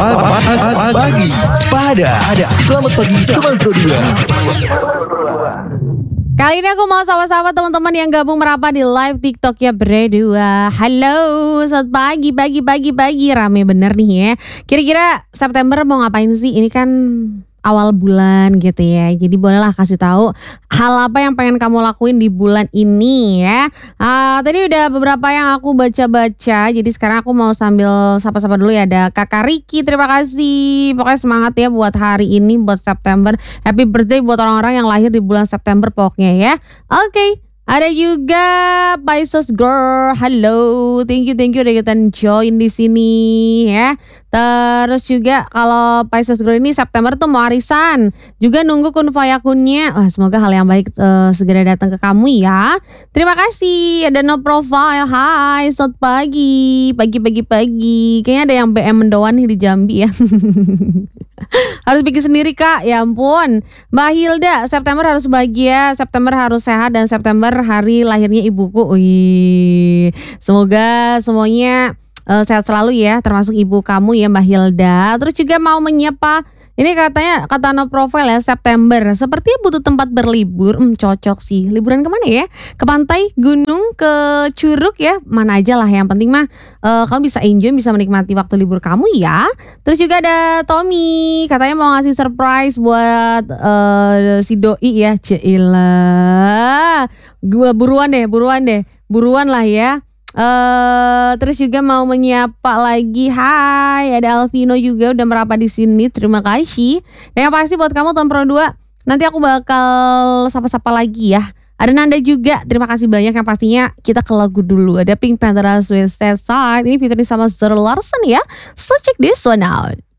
Pagi Sepada. Selamat pagi teman Pro 2. Kali ini aku mau sama-sama teman-teman yang gabung merapat di live TikToknya Berdua. Halo, selamat pagi. Rame bener nih ya. Kira-kira September mau ngapain sih? Ini kan awal bulan gitu ya. Jadi bolehlah kasih tahu hal apa yang pengen kamu lakuin di bulan ini ya. Tadi udah beberapa yang aku baca-baca. Jadi sekarang aku mau sambil sapa-sapa dulu ya. Ada Kakak Riki, terima kasih. Pokoknya semangat ya buat hari ini, buat September. Happy birthday buat orang-orang yang lahir di bulan September pokoknya ya. Oke. Ada juga Pisces Girl, halo, thank you udah ikutan join di sini ya. Terus juga kalau Pisces Girl ini September tuh mau arisan, juga nunggu kun fayakunnya. Wah, semoga hal yang baik segera datang ke kamu ya. Terima kasih. Ada No Profile, hai, selamat pagi, kayaknya ada yang BM mendoan nih di Jambi ya. Harus bikin sendiri kak, ya ampun. Mbak Hilda, September harus bahagia, September harus sehat, dan September hari lahirnya ibuku. Wih, semoga semuanya sehat selalu ya, termasuk ibu kamu ya Mbak Hilda. Terus juga mau menyapa, ini katanya kata No Profile ya, September sepertinya butuh tempat berlibur. Cocok sih. Liburan kemana ya? Ke pantai, gunung, ke curug ya, mana aja lah. Yang penting mah kamu bisa enjoy, bisa menikmati waktu libur kamu ya. Terus juga ada Tommy, katanya mau ngasih surprise buat si doi ya. Cila, gua buruan lah ya. Terus juga mau menyapa lagi, hai, ada Alvino juga udah merapat di sini, terima kasih. Dan yang pasti buat kamu Tom Pro 2, nanti aku bakal sapa-sapa lagi ya. Ada Nanda juga, terima kasih banyak. Yang pastinya kita ke lagu dulu. Ada Pink Panther with Sad Side, ini featuring sama Zara Larson ya. So check this one out.